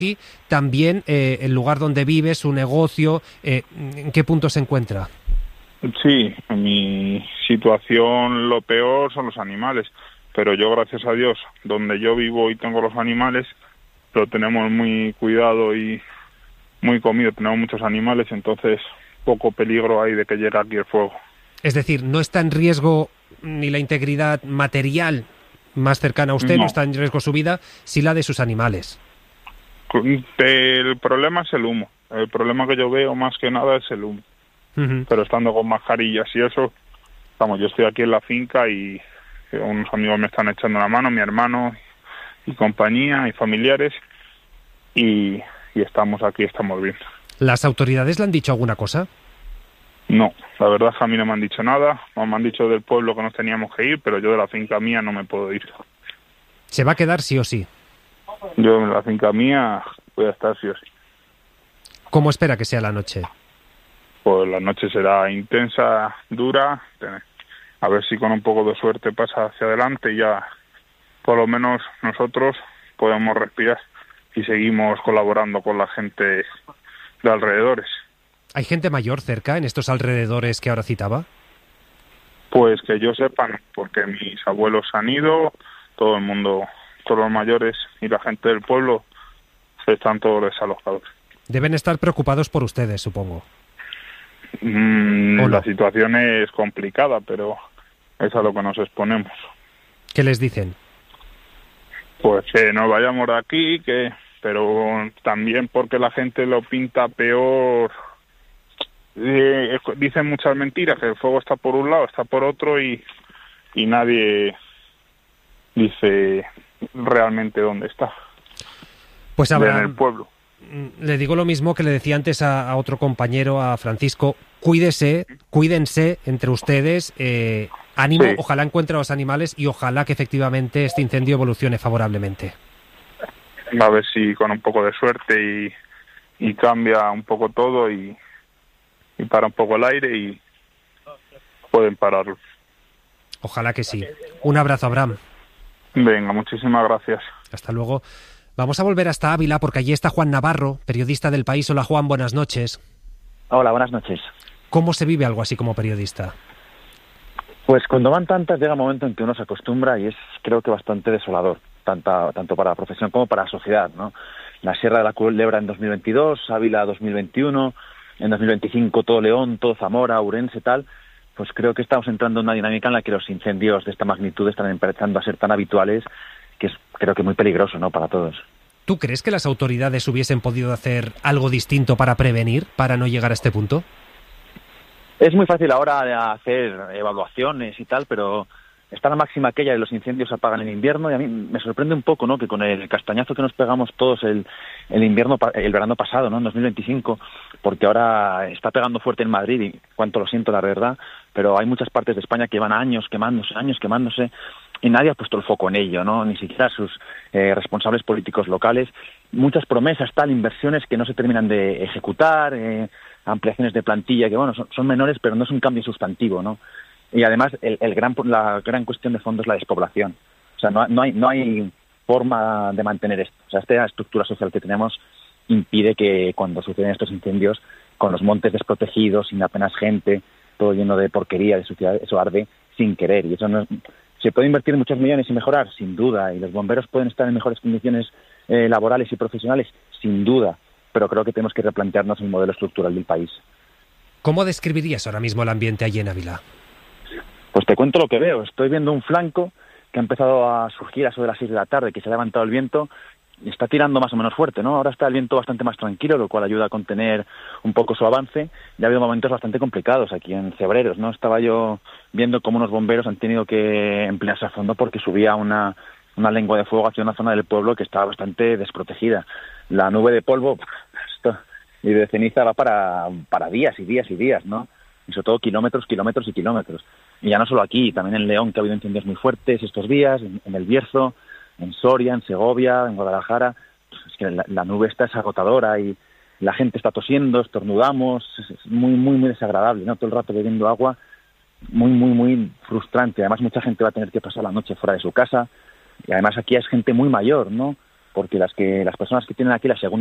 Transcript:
Y también el lugar donde vive, su negocio, ¿en qué punto se encuentra? Sí, en mi situación lo peor son los animales, pero yo, gracias a Dios, donde yo vivo y tengo los animales, lo tenemos muy cuidado y muy comido, tenemos muchos animales, entonces poco peligro hay de que llegue aquí el fuego. Es decir, no está en riesgo ni la integridad material más cercana a usted, no está en riesgo su vida, sí la de sus animales. El problema es el humo. El problema que yo veo más que nada es el humo. Uh-huh. Pero estando con mascarillas y eso, vamos, yo estoy aquí en la finca y unos amigos me están echando la mano, mi hermano y compañía y familiares, y estamos aquí, estamos bien. ¿Las autoridades le han dicho alguna cosa? No, la verdad es que a mí no me han dicho nada. Me han dicho del pueblo que nos teníamos que ir, pero yo de la finca mía no me puedo ir. ¿Se va a quedar sí o sí? Yo en la finca mía voy a estar sí o sí. ¿Cómo espera que sea la noche? Pues la noche será intensa, dura. A ver si con un poco de suerte pasa hacia adelante y ya por lo menos nosotros podemos respirar y seguimos colaborando con la gente de alrededores. ¿Hay gente mayor cerca en estos alrededores que ahora citaba? Pues que yo sepa, porque mis abuelos han ido, todo el mundo, todos los mayores y la gente del pueblo están todos desalojados. Deben estar preocupados por ustedes, supongo. La situación es complicada, pero es a lo que nos exponemos. ¿Qué les dicen? Pues que nos vayamos de aquí, pero también porque la gente lo pinta peor. Dicen muchas mentiras, que el fuego está por un lado, está por otro y nadie dice realmente dónde está. Pues Abraham, en el pueblo. Le digo lo mismo que le decía antes a otro compañero, a Francisco. Cuídense entre ustedes, ánimo, sí. Ojalá encuentre a los animales y ojalá que efectivamente este incendio evolucione favorablemente. A ver si con un poco de suerte y cambia un poco todo y para un poco el aire y pueden pararlo. Ojalá que sí. Un abrazo, Abraham. Venga, muchísimas gracias. Hasta luego. Vamos a volver hasta Ávila porque allí está Juan Navarro, periodista del País. Hola, Juan, buenas noches. Hola, buenas noches. ¿Cómo se vive algo así como periodista? Pues cuando van tantas llega un momento en que uno se acostumbra y es, creo que, bastante desolador, tanto para la profesión como para la sociedad, ¿no? La Sierra de la Culebra en 2022, Ávila 2021, en 2025 todo León, todo Zamora, Ourense, tal. Pues creo que estamos entrando en una dinámica en la que los incendios de esta magnitud están empezando a ser tan habituales que es, creo que, muy peligroso, ¿no?, para todos. ¿Tú crees que las autoridades hubiesen podido hacer algo distinto para prevenir, para no llegar a este punto? Es muy fácil ahora hacer evaluaciones y tal, pero está la máxima aquella de los incendios se apagan en invierno y a mí me sorprende un poco, ¿no?, que con el castañazo que nos pegamos todos el verano pasado, ¿no?, en 2025, porque ahora está pegando fuerte en Madrid y cuánto lo siento, la verdad, pero hay muchas partes de España que van años quemándose y nadie ha puesto el foco en ello, ¿no?, ni siquiera sus responsables políticos locales. Muchas promesas, inversiones que no se terminan de ejecutar, ampliaciones de plantilla que, bueno, son menores, pero no es un cambio sustantivo, ¿no? Y además la gran cuestión de fondo es la despoblación. O sea, no hay forma de mantener esto. O sea, esta estructura social que tenemos impide que cuando suceden estos incendios, con los montes desprotegidos, sin apenas gente, todo lleno de porquería, de suciedad, eso arde sin querer. Y eso no es... Se puede invertir muchos millones y mejorar, sin duda, y los bomberos pueden estar en mejores condiciones laborales y profesionales, sin duda, pero creo que tenemos que replantearnos el modelo estructural del país. ¿Cómo describirías ahora mismo el ambiente allí en Ávila? Pues te cuento lo que veo. Estoy viendo un flanco que ha empezado a surgir a eso de las 6 de la tarde, que se ha levantado el viento y está tirando más o menos fuerte, ¿no? Ahora está el viento bastante más tranquilo, lo cual ayuda a contener un poco su avance. Ya ha habido momentos bastante complicados aquí en Cebreros, ¿no? Estaba yo viendo cómo unos bomberos han tenido que emplearse a fondo porque subía una lengua de fuego hacia una zona del pueblo que estaba bastante desprotegida. La nube de polvo y de ceniza va para días y días y días, ¿no? Y sobre todo kilómetros y kilómetros. Y ya no solo aquí, también en León, que ha habido incendios muy fuertes estos días, en El Bierzo, en Soria, en Segovia, en Guadalajara. Es que la nube está agotadora y la gente está tosiendo, estornudamos, es muy, muy, muy desagradable, ¿no? Todo el rato bebiendo agua, muy, muy, muy frustrante. Además, mucha gente va a tener que pasar la noche fuera de su casa y además aquí es gente muy mayor, ¿no? porque las personas que tienen aquí la segunda